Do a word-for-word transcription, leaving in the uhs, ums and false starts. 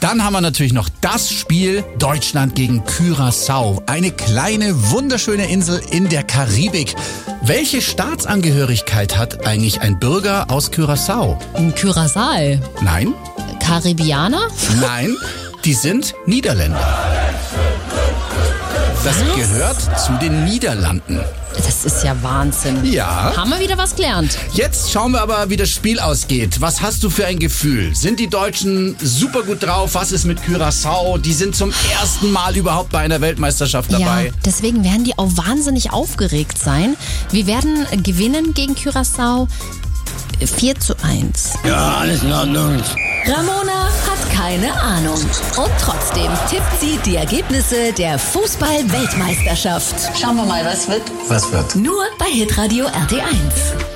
Dann haben wir natürlich noch das Spiel Deutschland gegen Curaçao. Eine kleine, wunderschöne Insel in der Karibik. Welche Staatsangehörigkeit hat eigentlich ein Bürger aus Curaçao? Curaçao? Nein. Karibianer? Nein, die sind Niederländer. Das Was? gehört zu den Niederlanden. Das ist ja Wahnsinn. Ja. Haben wir wieder was gelernt. Jetzt schauen wir aber, wie das Spiel ausgeht. Was hast du für ein Gefühl? Sind die Deutschen super gut drauf? Was ist mit Curaçao? Die sind zum ersten Mal überhaupt bei einer Weltmeisterschaft dabei. Ja, deswegen werden die auch wahnsinnig aufgeregt sein. Wir werden gewinnen gegen Curaçao vier zu eins. Ja, alles in Ordnung. Ramona hat keine Ahnung. Und trotzdem tippt sie die Ergebnisse der Fußball-Weltmeisterschaft. Schauen wir mal, was wird. Was wird? Nur bei Hitradio R T eins.